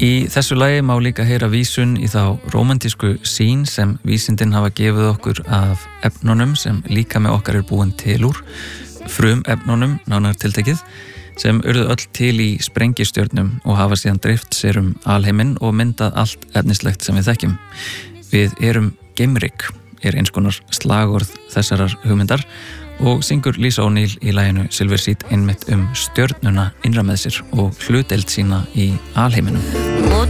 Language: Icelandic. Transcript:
Í þessu lagi má líka heyra vísun í þá rómantísku sýn sem vísindin hafa gefið okkur af efnunum sem líkami okkar búinn til úr, frumefnunum nánar tiltekið, sem urðu öll til í sprengistjörnum og hafa síðan dreift sér alheiminn og myndað allt efnislegt sem við þekkjum. Við erum geimryk, eins konar slagorð þessarar hugmyndar og syngur Lisa O'Neill í laginu Silver Seed einmitt stjörnuna innra með sér og hlutdeild sína í alheiminum.